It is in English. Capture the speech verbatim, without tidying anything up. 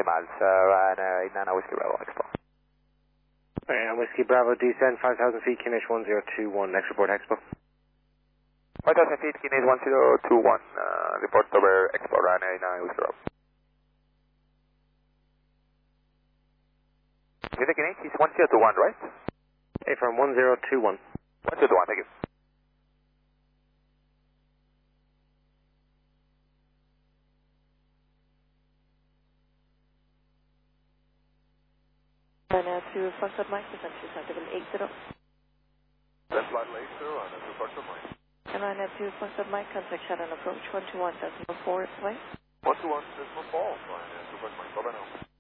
miles, uh, Ryanair eight nine Whiskey Bravo Expo. And Whiskey Bravo, descend five thousand feet, Kinesh one zero two one, next report Expo. five thousand feet, Kinesh one zero two one, uh, report over Expo, Ryanair eight nine Whiskey Bravo. You think Kinesh is one zero two one, right? Hey, from one zero two one. one zero two one, thank you. Ryanair to Foxtrot Mike, descend two seven eight zero. Then flight later on to Foxtrot Mike. And Ryanair to Foxtrot Mike, contact shuttle approach one two one decimal four, way. one two one decimal four, Ryanair to Foxtrot Mike, over now.